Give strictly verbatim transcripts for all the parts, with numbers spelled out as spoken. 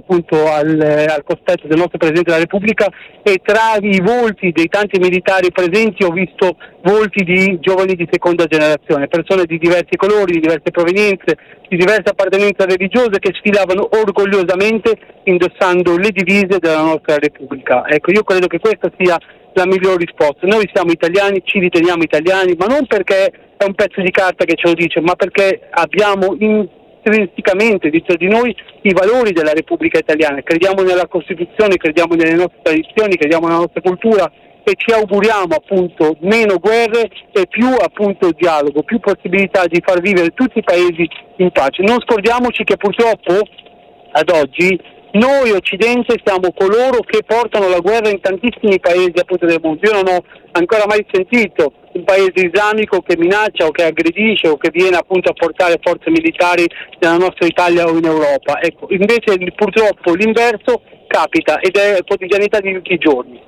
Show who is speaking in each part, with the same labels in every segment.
Speaker 1: appunto al, al cospetto del nostro Presidente della Repubblica, e tra i volti dei tanti militari presenti ho visto volti di giovani di seconda generazione, persone di diversi colori, di diverse provenienze, di diverse appartenenze religiose, che sfilavano orgogliosamente indossando le divise della nostra Repubblica. Ecco, io credo che questa sia la migliore risposta. Noi siamo italiani, ci riteniamo italiani, ma non perché è un pezzo di carta che ce lo dice, ma perché abbiamo intrinsecamente dentro di noi i valori della Repubblica Italiana. Crediamo nella Costituzione, crediamo nelle nostre tradizioni, crediamo nella nostra cultura, e ci auguriamo appunto meno guerre e più appunto dialogo, più possibilità di far vivere tutti i paesi in pace. Non scordiamoci che purtroppo ad oggi noi Occidente siamo coloro che portano la guerra in tantissimi paesi appunto del mondo. Io non ho ancora mai sentito un paese islamico che minaccia o che aggredisce o che viene appunto a portare forze militari nella nostra Italia o in Europa. Ecco, invece purtroppo l'inverso capita ed è quotidianità di tutti i giorni.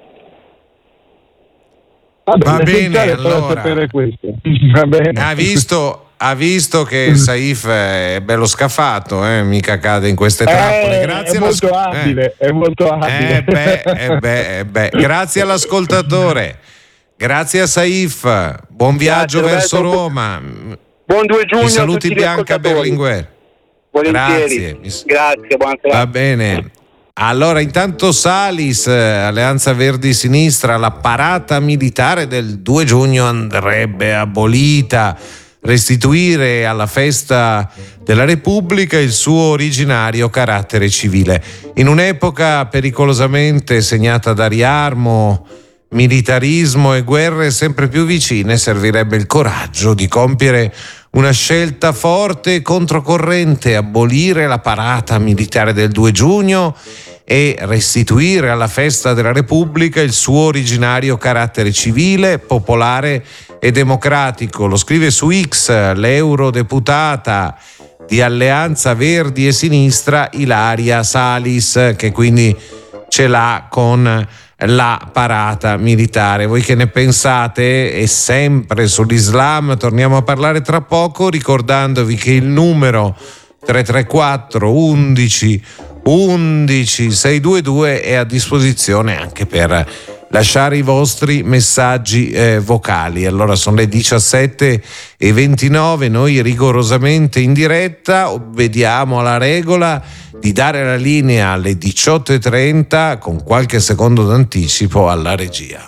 Speaker 2: Va bene, allora. Va bene. Ha visto Ha visto che Saif è bello scafato, eh? Mica cade in queste trappole.
Speaker 3: Eh,
Speaker 2: Grazie
Speaker 3: è molto abile,
Speaker 2: eh.
Speaker 3: è molto abile.
Speaker 2: Eh beh, eh beh, eh beh. Grazie all'ascoltatore, grazie a Saif. Buon viaggio grazie, verso Roberto. Roma.
Speaker 1: Buon due giugno.
Speaker 2: Ti saluti Bianca Berlinguer.
Speaker 1: Volentieri. Grazie. Grazie, buonasera.
Speaker 2: Va bene. Allora, intanto Salis, Alleanza Verdi Sinistra, la parata militare del due giugno andrebbe abolita. Restituire alla festa della Repubblica il suo originario carattere civile. In un'epoca pericolosamente segnata da riarmo, militarismo e guerre sempre più vicine, servirebbe il coraggio di compiere una scelta forte e controcorrente, abolire la parata militare del due giugno e restituire alla festa della Repubblica il suo originario carattere civile, popolare e democratico. Lo scrive su X l'eurodeputata di Alleanza Verdi e Sinistra Ilaria Salis, che quindi ce l'ha con la parata militare. Voi che ne pensate? E sempre sull'Islam torniamo a parlare tra poco, ricordandovi che il numero tre tre quattro undici undici seicentoventidue è a disposizione anche per lasciare i vostri messaggi eh, vocali. Allora sono le diciassette e ventinove, noi rigorosamente in diretta obbediamo alla regola di dare la linea alle diciotto e trenta con qualche secondo d'anticipo alla regia.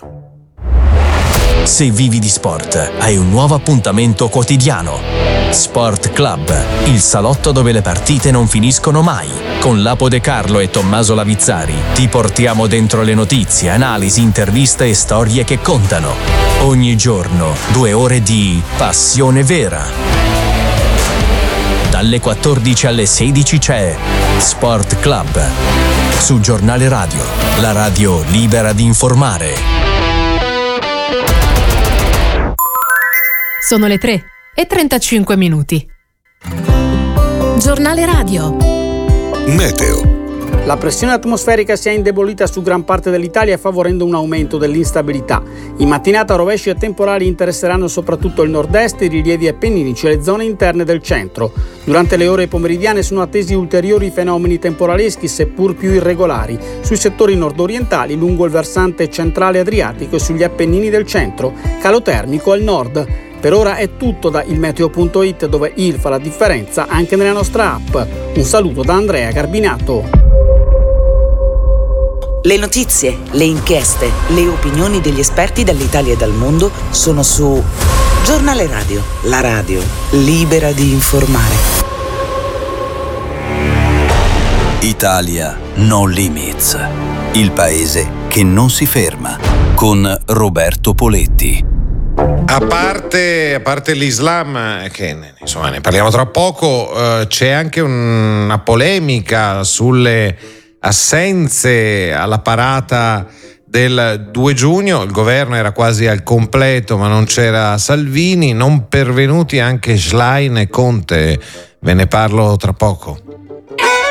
Speaker 4: Se vivi di sport, hai un nuovo appuntamento quotidiano. Sport Club, il salotto dove le partite non finiscono mai. Con Lapo De Carlo e Tommaso Lavizzari ti portiamo dentro le notizie, analisi, interviste e storie che contano. Ogni giorno due ore di passione vera. Dalle quattordici alle sedici c'è Sport Club su Giornale Radio, la radio libera di informare.
Speaker 5: Sono le tre e trentacinque minuti. Giornale Radio.
Speaker 6: Meteo.
Speaker 7: La pressione atmosferica si è indebolita su gran parte dell'Italia, favorendo un aumento dell'instabilità. In mattinata rovesci e temporali interesseranno soprattutto il nord-est, i rilievi appenninici e le zone interne del centro. Durante le ore pomeridiane sono attesi ulteriori fenomeni temporaleschi, seppur più irregolari, sui settori nord-orientali, lungo il versante centrale adriatico e sugli Appennini del centro, calo termico al nord. Per ora è tutto da ilmeteo punto it, dove il fa la differenza anche nella nostra app. Un saluto da Andrea Garbinato.
Speaker 8: Le notizie, le inchieste, le opinioni degli esperti dall'Italia e dal mondo sono su Giornale Radio, la radio libera di informare.
Speaker 6: Italia No Limits, il paese che non si ferma, con Roberto Poletti.
Speaker 2: A parte, a parte l'Islam, che insomma ne parliamo tra poco, eh, c'è anche un, una polemica sulle assenze alla parata del due giugno. Il governo era quasi al completo, ma non c'era Salvini, non pervenuti anche Schlein e Conte. Ve ne parlo tra poco.